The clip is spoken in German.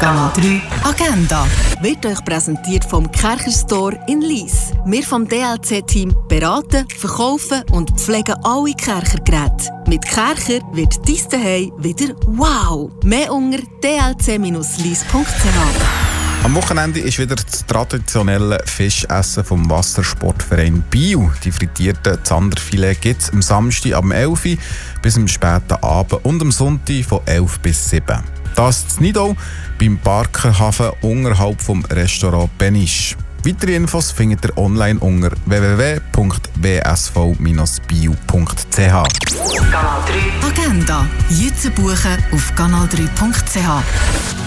Kanal 3 Agenda wird euch präsentiert vom Kercher Store in Lyss. Wir vom DLC-Team beraten, verkaufen und pflegen alle Kercher-Geräte. Mit Kercher wird dein Zuhause wieder wow! Mehr unter dlc-lyss.ch. Am Wochenende ist wieder das traditionelle Fischessen vom Wassersportverein Biel. Die frittierten Zanderfilet gibt es am Samstag ab 11 Uhr bis am späten Abend und am Sonntag von 11 bis 7. Das in Nidau beim Barkerhafen unterhalb vom Restaurant Benisch. Weitere Infos findet ihr online unter www.bsv-biel.ch. Kanal 3 Agenda. Jetzt buchen auf kanal3.ch.